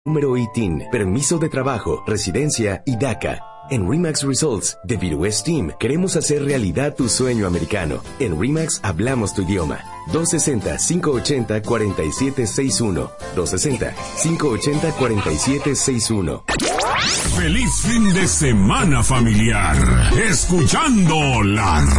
Número ITIN, permiso de trabajo, residencia y DACA. En RE/MAX Results de Midwest Team queremos hacer realidad tu sueño americano. En RE/MAX hablamos tu idioma. 260-580-4761. 260-580-4761. Feliz fin de semana familiar. Escuchando la